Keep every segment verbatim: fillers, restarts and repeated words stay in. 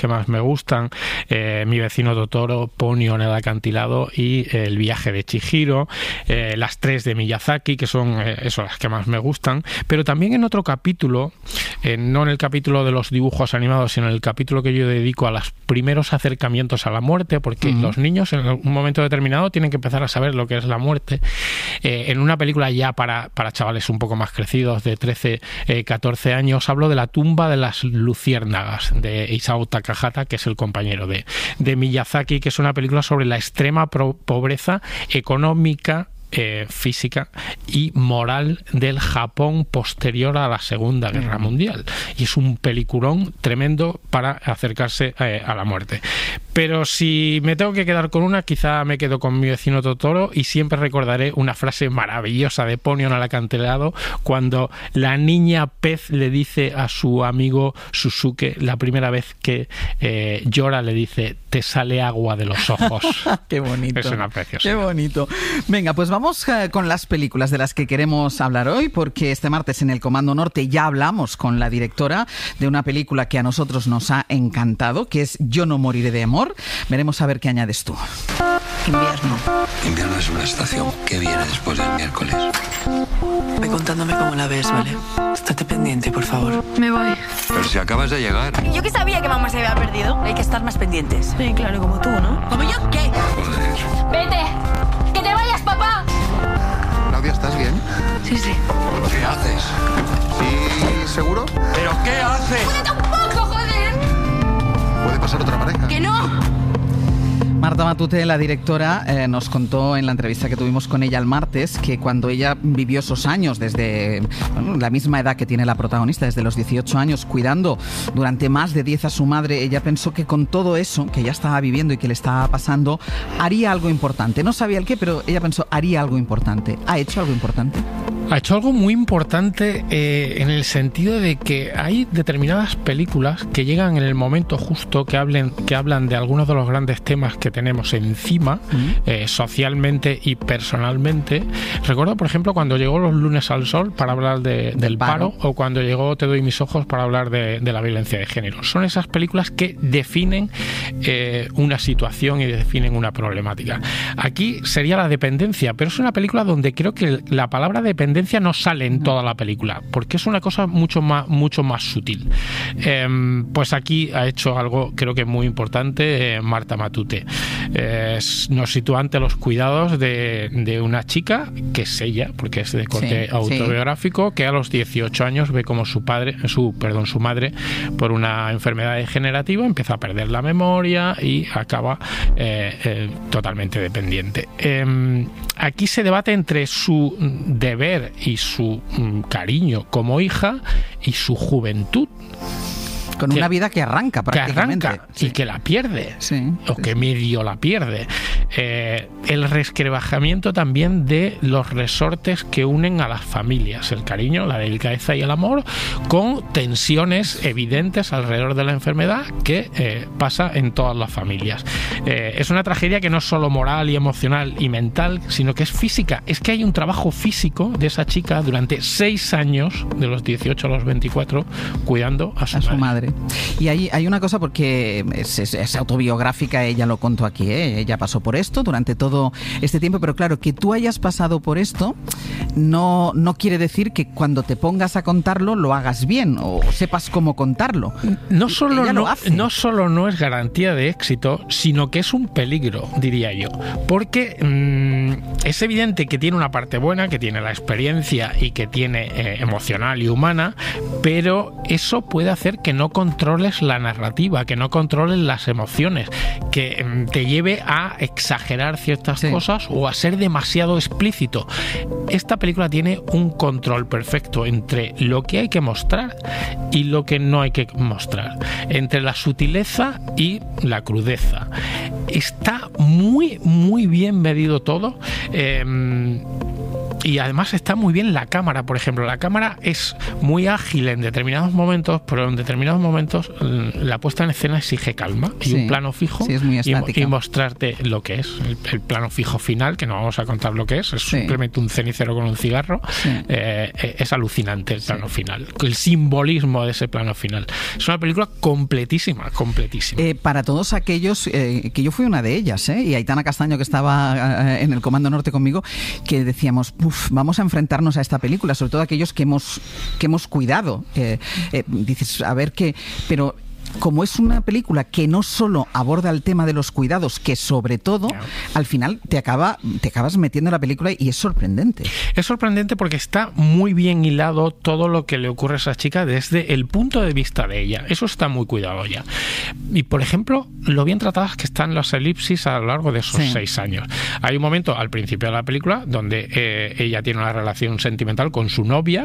que más me gustan. Eh, Mi vecino Totoro, Ponyo en el acantilado y eh, El viaje de Chihiro. Eh, las tres de Miyazaki, que son eh, eso, las que más me gustan. Pero también en otro capítulo, eh, no en el capítulo de los dibujos animados, sino en el capítulo que yo dedico a los primeros acercamientos a la muerte, porque uh-huh. los niños en un momento determinado tienen que empezar a saber lo que es la muerte. Eh, en una película ya para, para chavales un poco más crecidos, de trece, catorce años, hablo de La tumba de las luciérnagas, de Isao Takahata, que es el compañero de, de Miyazaki, que es una película sobre la extrema pro- pobreza económica, Eh, física y moral del Japón posterior a la Segunda Guerra Mundial, y es un peliculón tremendo para acercarse eh, a la muerte. Pero si me tengo que quedar con una, quizá me quedo con Mi vecino Totoro, y siempre recordaré una frase maravillosa de Ponyo en el acantilado, cuando la niña pez le dice a su amigo Susuke, la primera vez que eh, llora, le dice: te sale agua de los ojos. Qué bonito. Es una preciosa. Qué bonito. Venga, pues vamos Vamos uh, con las películas de las que queremos hablar hoy, porque este martes en el Comando Norte ya hablamos con la directora de una película que a nosotros nos ha encantado, que es Yo no moriré de amor. Veremos a ver qué añades tú. Invierno. Invierno es una estación que viene después del miércoles. Ve contándome cómo la ves, ¿vale? Estate pendiente, por favor. Me voy. Pero si acabas de llegar. Yo que sabía que mamá se había perdido. Hay que estar más pendientes. Sí, claro, como tú, ¿no? ¿Como yo qué? Joder. ¡Vete! ¡Que te vayas, papá! Claudia, ¿estás bien? Sí, sí. ¿Qué haces? ¿Sí, seguro? ¿Pero qué haces? ¡Cállate un poco, joder! ¿Puede pasar otra pareja? ¡Que no! Marta Matute, la directora, eh, nos contó en la entrevista que tuvimos con ella el martes que cuando ella vivió esos años, desde bueno, la misma edad que tiene la protagonista, desde los dieciocho años, cuidando durante más de diez a su madre, ella pensó que con todo eso que ella estaba viviendo y que le estaba pasando, haría algo importante. No sabía el qué, pero ella pensó, haría algo importante. ¿Ha hecho algo importante? Ha hecho algo muy importante eh, en el sentido de que hay determinadas películas que llegan en el momento justo, que hablen, que hablan de algunos de los grandes temas que tenemos encima, mm. eh, socialmente y personalmente. Recuerdo, por ejemplo, cuando llegó Los lunes al sol para hablar de, del, del paro, paro, o cuando llegó Te doy mis ojos para hablar de, de la violencia de género. Son esas películas que definen eh, una situación y definen una problemática. Aquí sería la dependencia, pero es una película donde creo que la palabra dependencia no sale en toda la película, porque es una cosa mucho más, mucho más sutil. Eh, pues aquí ha hecho algo, creo que muy importante, eh, Marta Matute. Eh, nos sitúa ante los cuidados de, de una chica, que es ella, porque es de corte sí, autobiográfico, sí. que a los dieciocho años ve como su padre, su, perdón, su madre, por una enfermedad degenerativa, empieza a perder la memoria y acaba eh, eh, totalmente dependiente. Eh, aquí se debate entre su deber y su mm, cariño como hija y su juventud. Con que, una vida que arranca prácticamente. Que arranca sí. y que la pierde. Sí, o sí, que sí. medio la pierde. Eh, el resquebrajamiento también de los resortes que unen a las familias. El cariño, la delicadeza y el amor, con tensiones evidentes alrededor de la enfermedad que eh, pasa en todas las familias. Eh, es una tragedia que no es solo moral y emocional y mental, sino que es física. Es que hay un trabajo físico de esa chica durante seis años, de los dieciocho a los veinticuatro, cuidando a su, a madre. su madre. Y hay, hay una cosa, porque es, es, es autobiográfica, ella lo contó aquí, ¿eh? Ella pasó por esto durante todo este tiempo, pero claro, que tú hayas pasado por esto no, no quiere decir que cuando te pongas a contarlo lo hagas bien o sepas cómo contarlo. No solo ella no, lo hace. no solo no es garantía de éxito, sino que es un peligro, diría yo, porque mmm, es evidente que tiene una parte buena, que tiene la experiencia y que tiene eh, emocional y humana, pero eso puede hacer que no controles la narrativa, que no controles las emociones, que mmm, te lleve a exagerar ciertas sí. cosas o a ser demasiado explícito. Esta película tiene un control perfecto entre lo que hay que mostrar y lo que no hay que mostrar, entre la sutileza y la crudeza. Está muy, muy bien medido todo. Eh, y además está muy bien la cámara, por ejemplo. La cámara es muy ágil en determinados momentos, pero en determinados momentos la puesta en escena exige calma y sí, un plano fijo sí, es muy y, y mostrarte lo que es. El, el plano fijo final, que no vamos a contar lo que es, es sí. simplemente un cenicero con un cigarro. Sí. Eh, es alucinante el plano sí. final, el simbolismo de ese plano final. Es una película completísima, completísima. Eh, para todos aquellos, eh, que yo fui una de ellas, ¿eh? Y Aitana Castaño, que estaba eh, en el Comando Norte conmigo, que decíamos, Uf, vamos a enfrentarnos a esta película, sobre todo aquellos que hemos que hemos cuidado. Eh, eh, dices, a ver qué, pero como es una película que no solo aborda el tema de los cuidados, que sobre todo, claro, al final te acaba te acabas metiendo en la película y es sorprendente. Es sorprendente porque está muy bien hilado todo lo que le ocurre a esa chica desde el punto de vista de ella. Eso está muy cuidado ya. Y, por ejemplo, lo bien tratadas que están las elipsis a lo largo de esos sí. seis años. Hay un momento al principio de la película donde eh, ella tiene una relación sentimental con su novia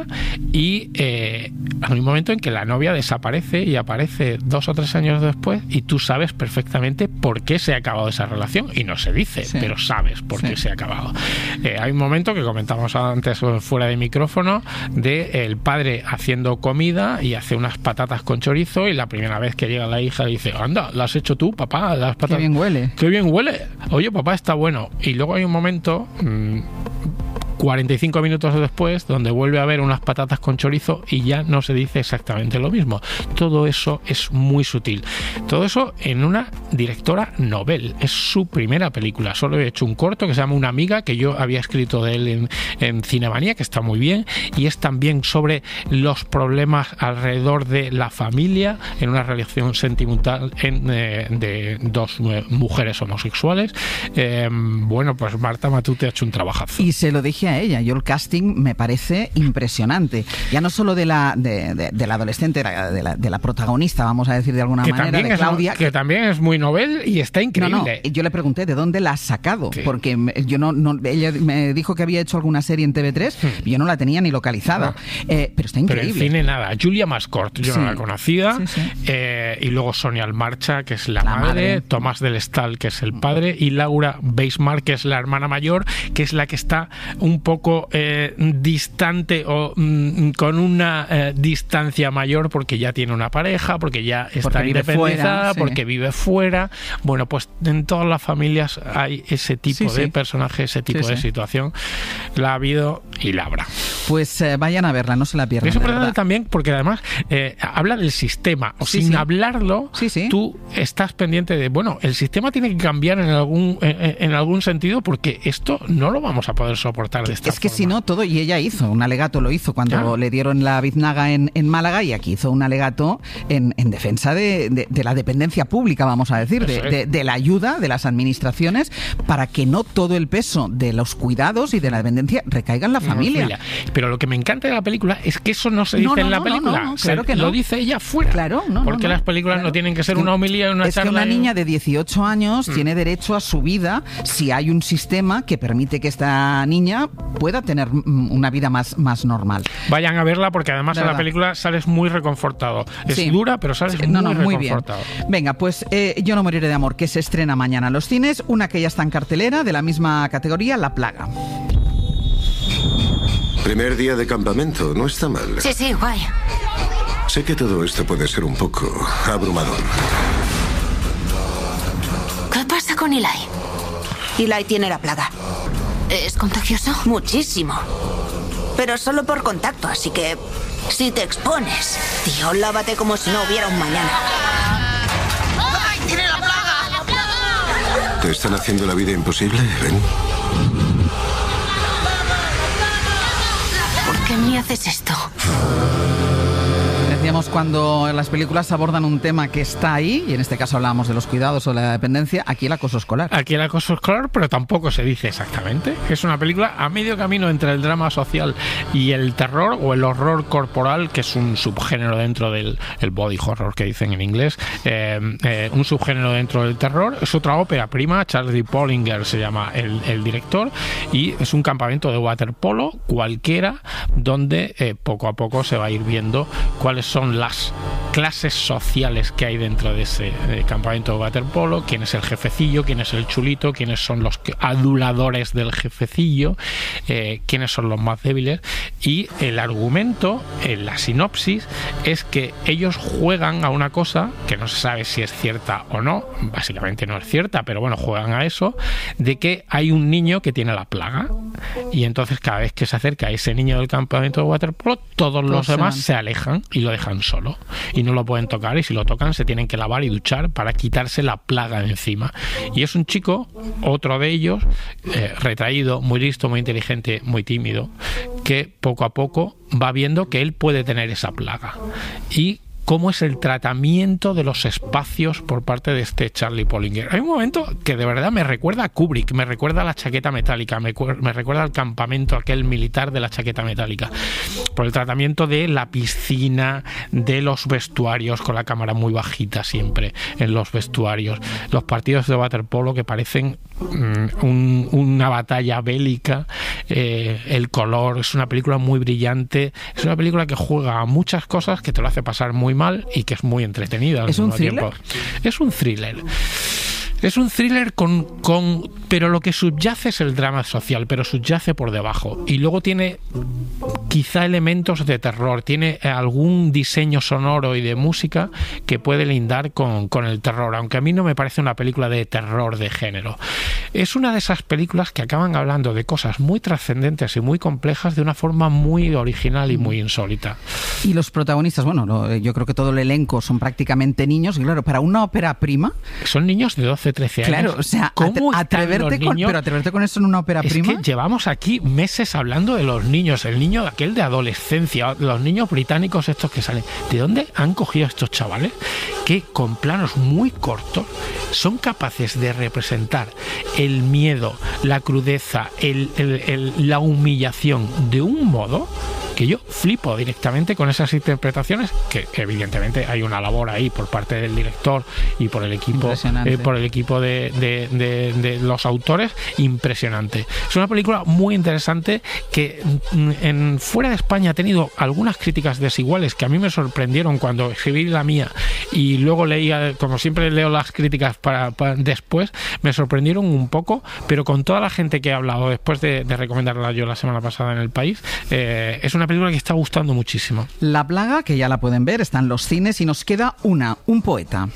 y eh, hay un momento en que la novia desaparece y aparece dos o tres años después y tú sabes perfectamente por qué se ha acabado esa relación y no se dice, sí. pero sabes por sí. qué se ha acabado. Eh, hay un momento que comentamos antes fuera de micrófono de el padre haciendo comida y hace unas patatas con chorizo y la primera vez que llega la hija dice, anda, ¿las has hecho tú, papá? Las patatas... Qué bien huele. Qué bien huele. Oye, papá, está bueno. Y luego hay un momento... Mmm, cuarenta y cinco minutos después, donde vuelve a haber unas patatas con chorizo y ya no se dice exactamente lo mismo. Todo eso es muy sutil. Todo eso en una directora novel. Es su primera película. Solo he hecho un corto que se llama Una amiga, que yo había escrito de él en, en Cinemanía, que está muy bien, y es también sobre los problemas alrededor de la familia en una relación sentimental en, eh, de dos eh, mujeres homosexuales. Eh, bueno, pues Marta Matute ha hecho un trabajazo. Y se lo dije a ella, yo el casting me parece impresionante, ya no solo de la de, de, de la adolescente, de la, de la protagonista, vamos a decir de alguna que manera, de Claudia, es, que, que también es muy novel y está increíble. No, no, yo le pregunté de dónde la has sacado, sí. porque yo no, no, ella me dijo que había hecho alguna serie en T V tres, hmm. y yo no la tenía ni localizada, no. eh, pero está increíble. Pero en cine nada, Julia Mascort, yo sí. no la conocía, sí, sí. Eh, y luego Sonia Almarcha, que es la, la madre, madre, Tomás del Estal, que es el padre, y Laura Beismar, que es la hermana mayor, que es la que está un poco eh, distante o mm, con una eh, distancia mayor porque ya tiene una pareja, porque ya está porque independizada, fuera, sí. porque vive fuera. Bueno, pues en todas las familias hay ese tipo sí, de sí. personaje, ese tipo sí, de sí. situación. La ha habido y la habrá. Pues eh, vayan a verla, no se la pierdan. Es importante también porque además eh, habla del sistema, o sí, sin sí. hablarlo, sí, sí. tú estás pendiente de, bueno, el sistema tiene que cambiar en algún en, en algún sentido porque esto no lo vamos a poder soportar de esta Es que forma. Si no, todo, y ella hizo un alegato, lo hizo cuando claro. le dieron la biznaga en, en Málaga, y aquí hizo un alegato en, en defensa de, de, de la dependencia pública, vamos a decir, de, de, de la ayuda de las administraciones para que no todo el peso de los cuidados y de la dependencia recaiga en la familia. No, pero lo que me encanta de la película es que eso no se dice no, no, en la película. No, no, no, claro que no. Lo dice ella fuera. Claro, no, porque no, no, las películas claro. no tienen que ser una homilía, una es charla. Es que una y... niña de dieciocho años mm. tiene derecho a su vida si hay un sistema que permite que esta niña pueda tener una vida más, más normal. Vayan a verla porque además en la película sales muy reconfortado. Es sí. dura, pero sales sí. no, muy, no, muy reconfortado. Bien. Venga, pues eh, Yo no moriré de amor, que se estrena mañana en los cines, una que ya está en cartelera de la misma categoría, La plaga. Primer día de campamento, no está mal. Sí, sí, guay. Sé que todo esto puede ser un poco abrumador. ¿Qué pasa con Eli? Eli tiene la plaga. ¿Es contagioso? Muchísimo. Pero solo por contacto, así que si te expones, tío, lávate como si no hubiera un mañana. ¡Ay, tiene la plaga! ¡La plaga! ¿Te están haciendo la vida imposible, Ben? ¿Por qué me haces esto? Decíamos, cuando las películas abordan un tema que está ahí, y en este caso hablábamos de los cuidados o de la dependencia, aquí el acoso escolar. Aquí el acoso escolar, pero tampoco se dice exactamente. Es una película a medio camino entre el drama social y el terror o el horror corporal, que es un subgénero dentro del el body horror que dicen en inglés, eh, eh, un subgénero dentro del terror. Es otra ópera prima, Charlie Pollinger se llama el, el director, y es un campamento de waterpolo cualquiera donde eh, poco a poco se va a ir viendo cuáles son son las clases sociales que hay dentro de ese de campamento de waterpolo, quién es el jefecillo, quién es el chulito, quiénes son los aduladores del jefecillo, eh, quiénes son los más débiles. Y el argumento, en la sinopsis, es que ellos juegan a una cosa que no se sabe si es cierta o no, básicamente no es cierta, pero bueno, juegan a eso, de que hay un niño que tiene la plaga, y entonces cada vez que se acerca a ese niño del campamento de waterpolo, todos los demás se alejan y lo dejan solo, y no lo pueden tocar, y si lo tocan se tienen que lavar y duchar para quitarse la plaga de encima. Y es un chico, otro de ellos, eh, retraído, muy listo, muy inteligente, muy tímido, que poco a poco va viendo que él puede tener esa plaga. Y cómo es el tratamiento de los espacios por parte de este Charlie Pollinger. Hay un momento que de verdad me recuerda a Kubrick, me recuerda a La chaqueta metálica, me, me recuerda al campamento aquel militar de La chaqueta metálica, por el tratamiento de la piscina, de los vestuarios, con la cámara muy bajita siempre en los vestuarios, los partidos de waterpolo que parecen mm, un, una batalla bélica, eh, el color, es una película muy brillante, es una película que juega a muchas cosas, que te lo hace pasar muy mal y que es muy entretenida al ¿Es mismo un thriller? tiempo. Es un thriller. Es un thriller con, con... pero lo que subyace es el drama social, pero subyace por debajo. Y luego tiene quizá elementos de terror, tiene algún diseño sonoro y de música que puede lindar con, con el terror, aunque a mí no me parece una película de terror de género. Es una de esas películas que acaban hablando de cosas muy trascendentes y muy complejas de una forma muy original y muy insólita. Y los protagonistas, bueno, no, yo creo que todo el elenco son prácticamente niños, y claro, para una ópera prima... Son niños de doce, trece años. Claro, o sea, ¿Cómo atreverte con, pero atreverte con eso en una ópera es prima... Es que llevamos aquí meses hablando de los niños, el niño aquel de adolescencia, los niños británicos estos que salen. ¿De dónde han cogido estos chavales que con planos muy cortos son capaces de representar el miedo, la crudeza, el, el, el, la humillación de un modo que yo flipo directamente con esas interpretaciones, que evidentemente hay una labor ahí por parte del director y por el equipo eh, por el equipo de, de, de, de los autores, impresionante. Es una película muy interesante que en, fuera de España ha tenido algunas críticas desiguales que a mí me sorprendieron cuando escribí la mía y luego leía, como siempre leo las críticas para, para después, me sorprendieron un poco, pero con toda la gente que he hablado después de, de recomendarla yo la semana pasada en El País, eh, es una película que está gustando muchísimo. La plaga, que ya la pueden ver, está en los cines, y nos queda una, un poeta.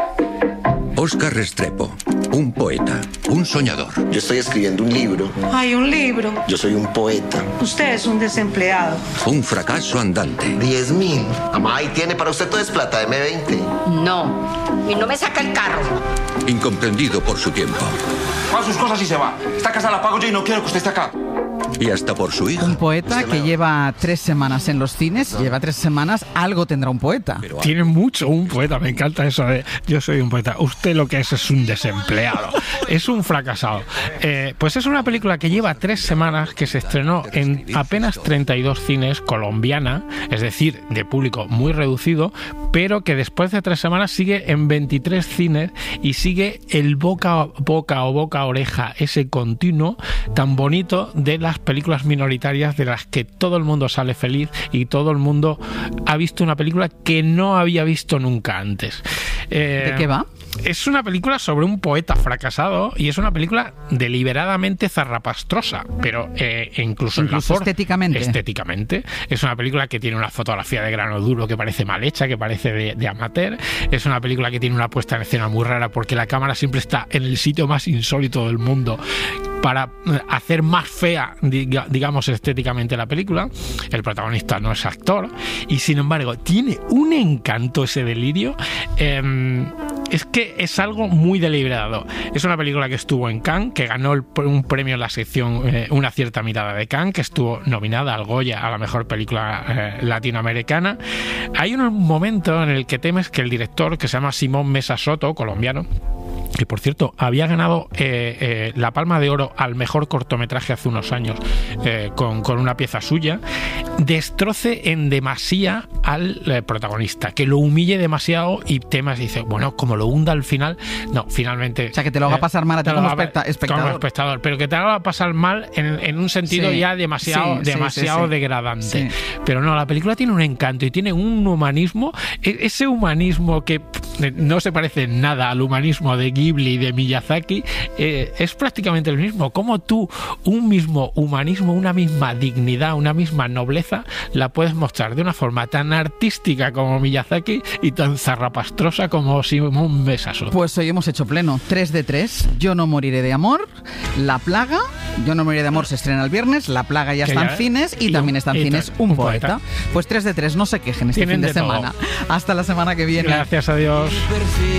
Óscar Restrepo, un poeta, un soñador. Yo estoy escribiendo un libro. Hay un libro. Yo soy un poeta. Usted es un desempleado. Un fracaso andante. Diez mil. Mamá, ahí tiene para usted todo es plata, eme veinte. No, y no me saca el carro. Incomprendido por su tiempo. Paga sus cosas y se va. Esta casa la pago yo y no quiero que usted esté acá. Y hasta por su hija. Un poeta que lleva tres semanas en los cines, lleva tres semanas, algo tendrá un poeta. Pero tiene mucho un poeta, me encanta eso de yo soy un poeta. Usted lo que es es un desempleado, es un fracasado. Eh, pues es una película que lleva tres semanas, que se estrenó en apenas treinta y dos cines, colombiana, es decir, de público muy reducido, pero que después de tres semanas sigue en veintitrés cines y sigue el boca a boca o boca a oreja, ese continuo tan bonito de las películas minoritarias de las que todo el mundo sale feliz y todo el mundo ha visto una película que no había visto nunca antes. Eh, ¿De qué va? Es una película sobre un poeta fracasado y es una película deliberadamente zarrapastrosa, pero eh, incluso, incluso en la for- estéticamente. estéticamente. Es una película que tiene una fotografía de grano duro que parece mal hecha, que parece de, de amateur. Es una película que tiene una puesta en escena muy rara porque la cámara siempre está en el sitio más insólito del mundo para hacer más fea, digamos, estéticamente la película. El protagonista no es actor y sin embargo tiene un encanto ese delirio. Eh, es que es algo muy deliberado. Es una película que estuvo en Cannes, que ganó el, un premio en la sección eh, Una cierta mirada de Cannes, que estuvo nominada al Goya a la mejor película eh, latinoamericana. Hay un momento en el que temes que el director, que se llama Simón Mesa Soto, colombiano, que por cierto había ganado eh, eh, la Palma de Oro al mejor cortometraje hace unos años eh, con, con una pieza suya, destroce en demasía al eh, protagonista, que lo humille demasiado y temas y dice, bueno, como lo hunda al final, no, finalmente... O sea, que te lo haga pasar mal a ti como especta- espectador. Como espectador, pero que te haga pasar mal en, en un sentido sí, ya demasiado, sí, demasiado sí, sí, sí. degradante. Sí. Pero no, la película tiene un encanto y tiene un humanismo, ese humanismo que no se parece en nada al humanismo de Ghibli y de Miyazaki, eh, es prácticamente el mismo. Como tú, un mismo humanismo, una misma dignidad, una misma nobleza, la puedes mostrar de una forma tan artística como Miyazaki y tan zarrapastrosa como Simón Besaso. Pues hoy hemos hecho pleno. tres de tres. Yo no moriré de amor. La plaga. Yo no moriré de amor se estrena el viernes. La plaga ya Que está ya, en cines y, y también un- está en y cines tal, un un poeta. poeta. Pues tres de tres. No se quejen este Tienen fin de, de todo. semana. Hasta la semana que viene. Gracias a Dios. Perfil.